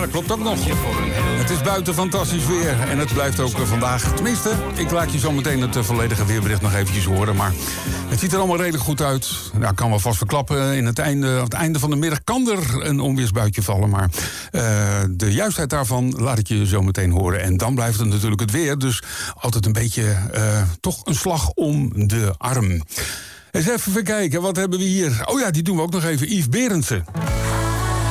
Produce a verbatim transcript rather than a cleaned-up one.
dat klopt ook nog. Het is buiten fantastisch weer en het blijft ook vandaag. Tenminste, ik laat je zo meteen het volledige weerbericht nog eventjes horen. Maar het ziet er allemaal redelijk goed uit. Nou, kan wel vast verklappen. In het einde, aan het einde van de middag kan er een onweersbuitje vallen. Maar uh, de juistheid daarvan laat ik je zo meteen horen. En dan blijft het natuurlijk het weer. Dus altijd een beetje uh, toch een slag om de arm. Eens even kijken, wat hebben we hier? Oh ja, die doen we ook nog even. Yves Berendsen.